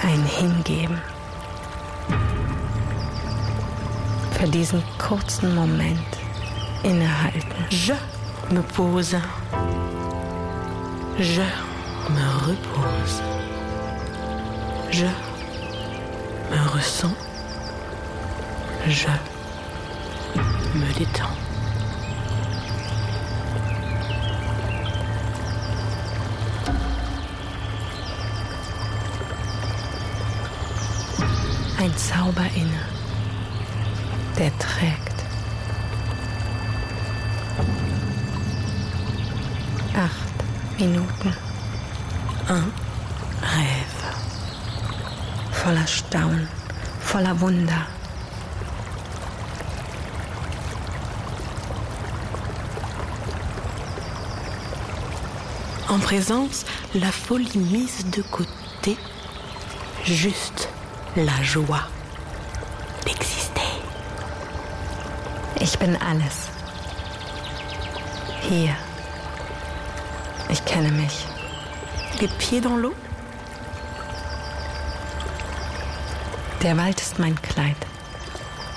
Ein Hingeben. Für diesen kurzen Moment innehalten. Je me pose. Je me repose. Je me ressens. Je me détends. Ein Zauber inne, der trägt. 8 Minuten. Un rêve. Voller Staunen, voller Wunder. En présence, la folie mise de côté, juste la joie d'exister. Ich bin alles. Hier. Ich kenne mich. Les pieds dans l'eau. Der Wald ist mein Kleid.